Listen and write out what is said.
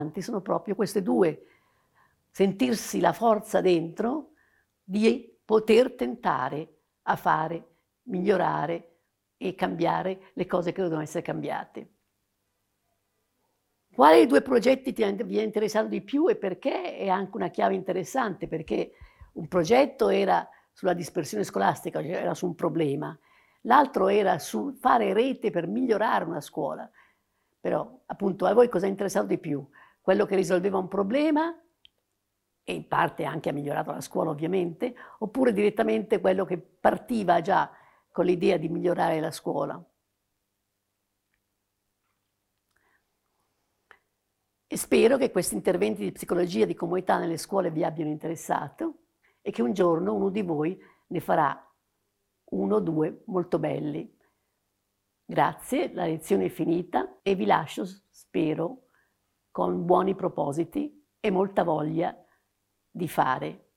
sono proprio queste due, sentirsi la forza dentro di poter tentare a fare, migliorare e cambiare le cose che devono essere cambiate. Quale dei due progetti vi è interessato di più e perché? È anche una chiave interessante, perché un progetto era sulla dispersione scolastica, cioè era su un problema, l'altro era su fare rete per migliorare una scuola. Però, appunto, a voi cosa è interessato di più? Quello che risolveva un problema e in parte anche ha migliorato la scuola ovviamente, oppure direttamente quello che partiva già con l'idea di migliorare la scuola? E spero che questi interventi di psicologia di comodità nelle scuole vi abbiano interessato e che un giorno uno di voi ne farà uno o due molto belli. Grazie, la lezione è finita e vi lascio, spero, con buoni propositi e molta voglia di fare.